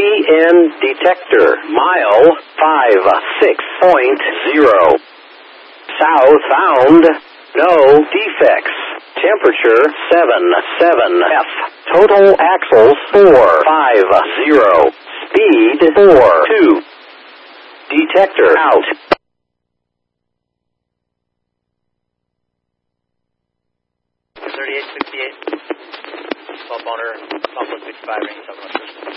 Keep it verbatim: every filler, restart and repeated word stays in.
N detector, mile five six point zero. South found, no defects. Temperature seven seven F. Total axles four five zero. Speed four two. Detector out. thirty-eight sixty-eight. twelve boner, Southwest sixty-five, range seven one six.